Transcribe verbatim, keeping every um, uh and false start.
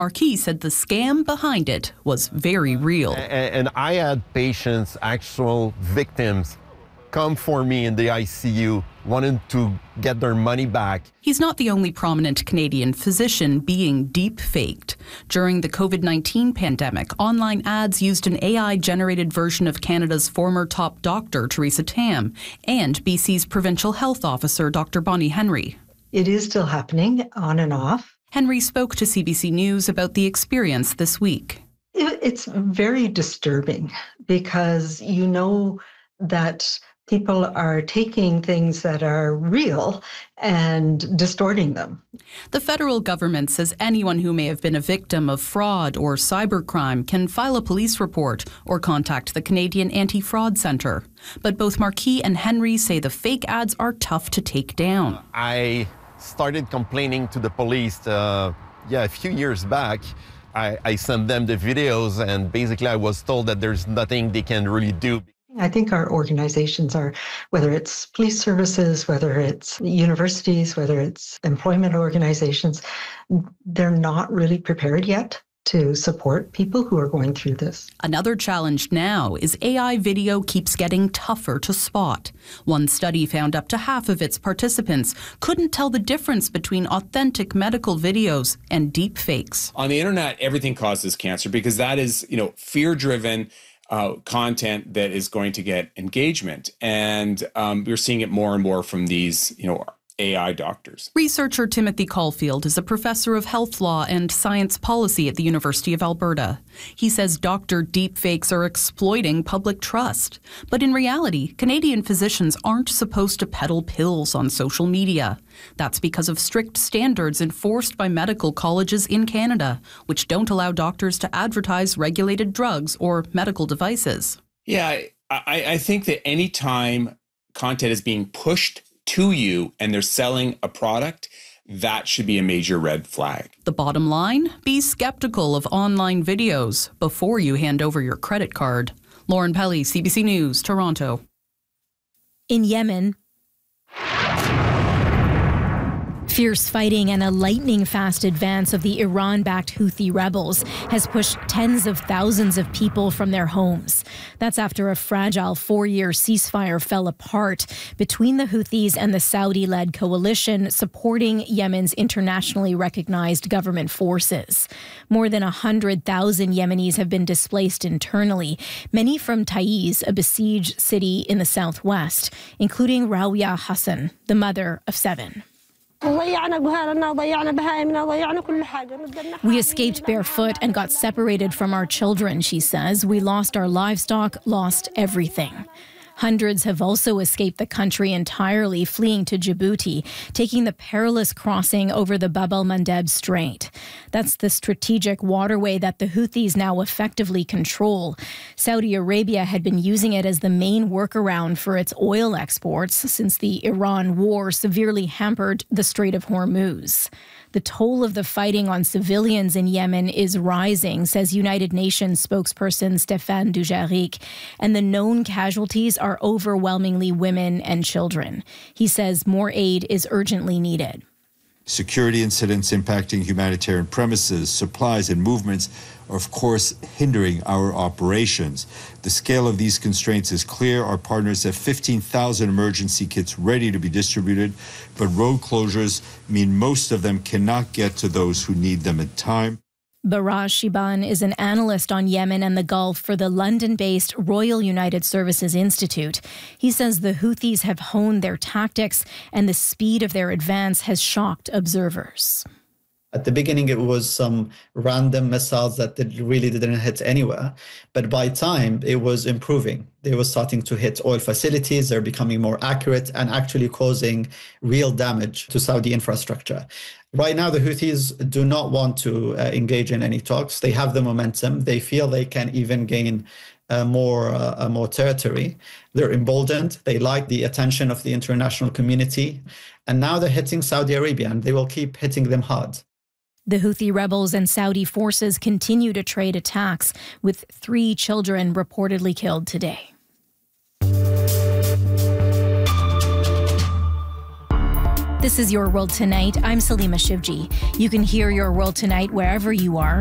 Marquis said the scam behind it was very real. And I had patients, actual victims, come for me in the I C U, wanting to get their money back. He's not the only prominent Canadian physician being deep-faked. During the COVID nineteen pandemic, online ads used an A I-generated version of Canada's former top doctor, Theresa Tam, and B C's provincial health officer, Doctor Bonnie Henry. It is still happening on and off. Henry spoke to C B C News about the experience this week. It's very disturbing because you know that people are taking things that are real and distorting them. The federal government says anyone who may have been a victim of fraud or cybercrime can file a police report or contact the Canadian Anti-Fraud Centre. But both Marquis and Henry say the fake ads are tough to take down. I started complaining to the police uh, yeah, a few years back. I, I sent them the videos, and basically I was told that there's nothing they can really do. I think our organizations are, whether it's police services, whether it's universities, whether it's employment organizations, they're not really prepared yet to support people who are going through this. Another challenge now is A I video keeps getting tougher to spot. One study found up to half of its participants couldn't tell the difference between authentic medical videos and deep fakes. On the internet, everything causes cancer because that is, you know, fear-driven Uh, content that is going to get engagement. And um, we're seeing it more and more from these, you know, A I doctors. Researcher Timothy Caulfield is a professor of health law and science policy at the University of Alberta. He says doctor deepfakes are exploiting public trust. But in reality, Canadian physicians aren't supposed to peddle pills on social media. That's because of strict standards enforced by medical colleges in Canada, which don't allow doctors to advertise regulated drugs or medical devices. Yeah, I, I think that any time content is being pushed to you and they're selling a product, that should be a major red flag. The bottom line? Be skeptical of online videos before you hand over your credit card. Lauren Pelly, C B C News, Toronto. In Yemen, fierce fighting and a lightning-fast advance of the Iran-backed Houthi rebels has pushed tens of thousands of people from their homes. That's after a fragile four-year ceasefire fell apart between the Houthis and the Saudi-led coalition supporting Yemen's internationally recognized government forces. More than one hundred thousand Yemenis have been displaced internally, many from Taiz, a besieged city in the southwest, including Rawia Hassan, the mother of seven. We escaped barefoot and got separated from our children, she says. We lost our livestock, lost everything. Hundreds have also escaped the country entirely, fleeing to Djibouti, taking the perilous crossing over the Bab el-Mandeb Strait. That's the strategic waterway that the Houthis now effectively control. Saudi Arabia had been using it as the main workaround for its oil exports since the Iran war severely hampered the Strait of Hormuz. The toll of the fighting on civilians in Yemen is rising, says United Nations spokesperson Stéphane Dujarric, and the known casualties are overwhelmingly women and children. He says more aid is urgently needed. Security incidents impacting humanitarian premises, supplies, and movements are, of course, hindering our operations. The scale of these constraints is clear. Our partners have fifteen thousand emergency kits ready to be distributed, but road closures mean most of them cannot get to those who need them in time. Baraj Shiban is an analyst on Yemen and the Gulf for the London-based Royal United Services Institute. He says the Houthis have honed their tactics and the speed of their advance has shocked observers. At the beginning, it was some random missiles that really didn't hit anywhere. But by time, it was improving. They were starting to hit oil facilities. They're becoming more accurate and actually causing real damage to Saudi infrastructure. Right now, the Houthis do not want to uh, engage in any talks. They have the momentum. They feel they can even gain uh, more, uh, more territory. They're emboldened. They like the attention of the international community. And now they're hitting Saudi Arabia, and they will keep hitting them hard. The Houthi rebels and Saudi forces continue to trade attacks, with three children reportedly killed today. This is Your World Tonight. I'm Salima Shivji. You can hear Your World Tonight wherever you are.